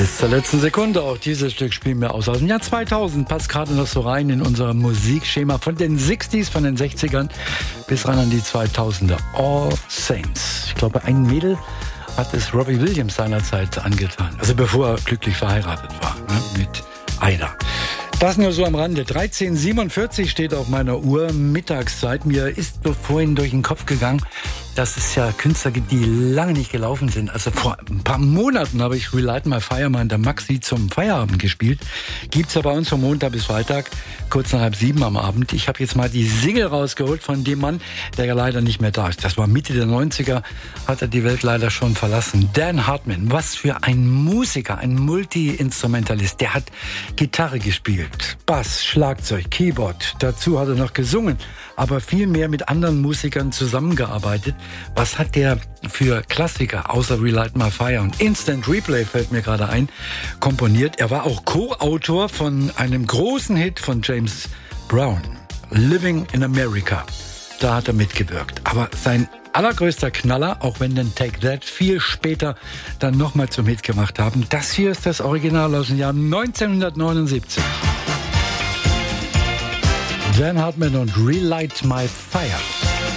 Bis zur letzten Sekunde. Auch dieses Stück spielen wir aus dem Jahr 2000. Passt gerade noch so rein in unser Musikschema von den 60s, von den 60ern bis ran an die 2000er. All Saints. Ich glaube, ein Mädel hat es Robbie Williams seinerzeit angetan. Also bevor er glücklich verheiratet war, ne, mit Ida. Das nur so am Rande. 13:47 steht auf meiner Uhr, Mittagszeit. Mir ist vorhin durch den Kopf gegangen, dass es ja Künstler gibt, die lange nicht gelaufen sind. Also vor ein paar Monaten habe ich Relight My Fire mal in der Maxi zum Feierabend gespielt. Gibt's ja bei uns von Montag bis Freitag, kurz nach 6:30 am Abend. Ich habe jetzt mal die Single rausgeholt von dem Mann, der ja leider nicht mehr da ist. Das war Mitte der 90er, hat er die Welt leider schon verlassen. Dan Hartman, was für ein Musiker, ein Multi-Instrumentalist. Der hat Gitarre gespielt, Bass, Schlagzeug, Keyboard. Dazu hat er noch gesungen, aber viel mehr mit anderen Musikern zusammengearbeitet. Was hat der für Klassiker, außer Relight My Fire und Instant Replay fällt mir gerade ein, komponiert? Er war auch Co-Autor von einem großen Hit von James Brown, Living in America. Da hat er mitgewirkt. Aber sein allergrößter Knaller, auch wenn den Take That viel später dann nochmal zum Hit gemacht haben, das hier ist das Original aus dem Jahr 1979. Dan Hartman und Relight My Fire.